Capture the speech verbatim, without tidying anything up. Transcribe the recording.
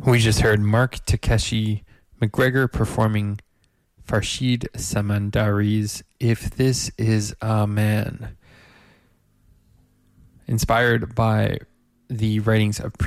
We just heard Mark Takeshi McGregor performing Farshid Samandari's If This Is a Man, inspired by the writings of